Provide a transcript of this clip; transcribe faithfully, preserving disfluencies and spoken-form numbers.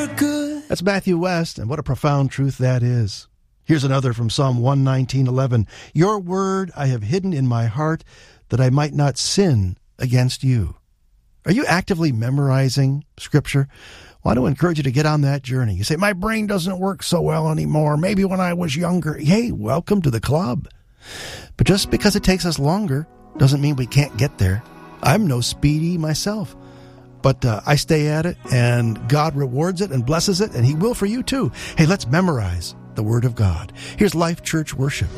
you're good. That's Matthew West, and what a profound truth that is. Here's another from Psalm one nineteen eleven. Your word I have hidden in my heart that I might not sin against you. Are you actively memorizing Scripture? Well, I want to encourage you to get on that journey. You say, my brain doesn't work so well anymore. Maybe when I was younger. Hey, welcome to the club. But just because it takes us longer doesn't mean we can't get there. I'm no speedy myself. But uh, I stay at it, and God rewards it and blesses it, and He will for you too. Hey, let's memorize the Word of God. Here's Life Church Worship.